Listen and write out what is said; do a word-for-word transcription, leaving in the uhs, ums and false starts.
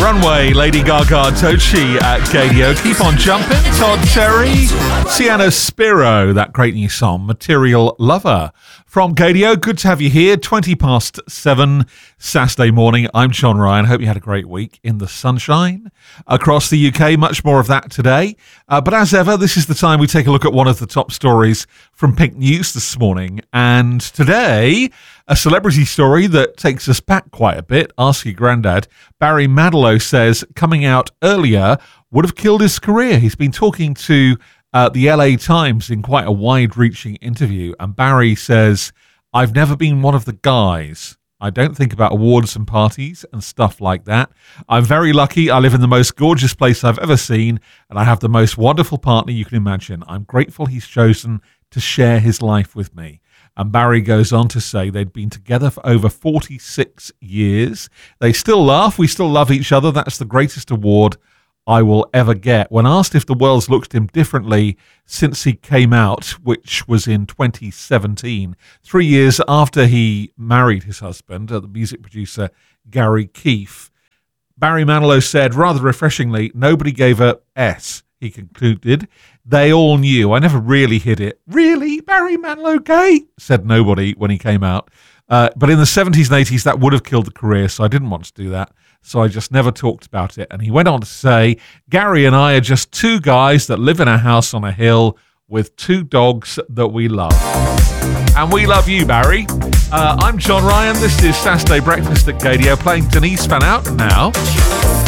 Runway, Lady Gaga, Tochi at Gadio. Keep on jumping, Todd Terry. Sienna Spiro, that great new song, Material Lover. From Gadio, good to have you here. twenty past seven, Saturday morning. I'm John Ryan. Hope you had a great week in the sunshine across the U K. Much more of that today. Uh, but as ever, this is the time we take a look at one of the top stories from Pink News this morning. And today, a celebrity story that takes us back quite a bit. Ask your granddad. Barry Manilow says coming out earlier would have killed his career. He's been talking to uh, the L A Times in quite a wide-reaching interview, and Barry says, I've never been one of the guys. I don't think about awards and parties and stuff like that. I'm very lucky. I live in the most gorgeous place I've ever seen, and I have the most wonderful partner you can imagine. I'm grateful he's chosen to share his life with me. And Barry goes on to say they'd been together for over forty-six years. They still laugh. We still love each other. That's the greatest award I will ever get. When asked if the world's looked at him differently since he came out, which was in twenty seventeen, three years after he married his husband, uh, the music producer Gary Keefe, Barry Manilow said, rather refreshingly, nobody gave a S. He concluded, they all knew. I never really hid it. Really? Barry Manilow gay? Said nobody when he came out. Uh, but in the seventies and eighties, that would have killed the career, so I didn't want to do that. So I just never talked about it. And he went on to say, Gary and I are just two guys that live in a house on a hill with two dogs that we love. And we love you, Barry. Uh, I'm John Ryan. This is Saturday Breakfast at Gadio, playing Denise Van Outen now.